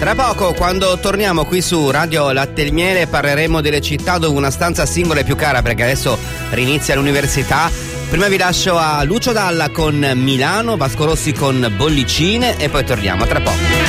Tra poco, quando torniamo qui su Radio Latte e Miele, parleremo delle città dove una stanza singola è più cara, perché adesso rinizia l'università. Prima vi lascio a Lucio Dalla con Milano, Vasco Rossi con Bollicine e poi torniamo tra poco.